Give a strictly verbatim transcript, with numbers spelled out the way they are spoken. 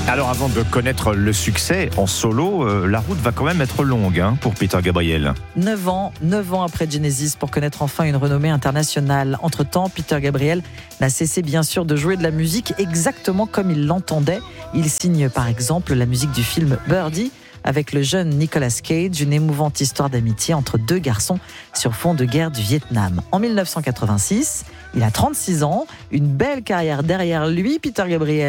Alors avant de connaître le succès en solo, euh, la route va quand même être longue hein, pour Peter Gabriel. neuf ans, neuf ans après Genesis pour connaître enfin une renommée internationale. Entre-temps, Peter Gabriel n'a cessé bien sûr de jouer de la musique exactement comme il l'entendait. Il signe par exemple la musique du film Birdie avec le jeune Nicolas Cage, une émouvante histoire d'amitié entre deux garçons sur fond de guerre du Vietnam. En dix-neuf cent quatre-vingt-six, il a trente-six ans, une belle carrière derrière lui, Peter Gabriel.